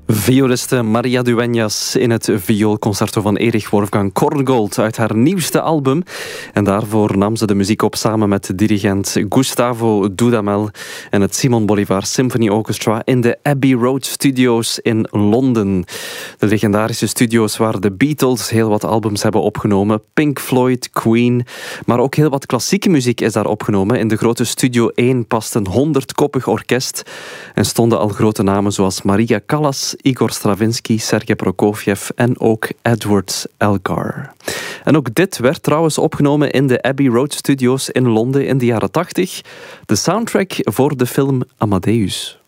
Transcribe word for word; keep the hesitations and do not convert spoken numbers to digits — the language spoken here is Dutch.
Violiste Maria Dueñas in het vioolconcerto van Erich Wolfgang Korngold uit haar nieuwste album. En daarvoor nam ze de muziek op samen met dirigent Gustavo Dudamel en het Simon Bolivar Symphony Orchestra in de Abbey Road Studios in Londen. De legendarische studios waar de Beatles heel wat albums hebben opgenomen, Pink Floyd, Queen, maar ook heel wat klassieke muziek is daar opgenomen. In de grote Studio één past een honderdkoppig orkest en stonden al grote namen zoals Maria Callas, Igor Stravinsky, Sergei Prokofjev en ook Edward Elgar. En ook dit werd trouwens opgenomen in de Abbey Road Studios in Londen in de jaren tachtig. De soundtrack voor de film Amadeus.